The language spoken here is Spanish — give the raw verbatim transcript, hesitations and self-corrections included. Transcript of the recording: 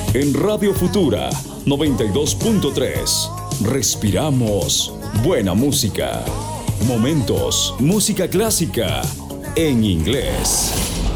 En Radio Futura noventa y dos punto tres. Respiramos buena música. Momentos, música clásica en inglés.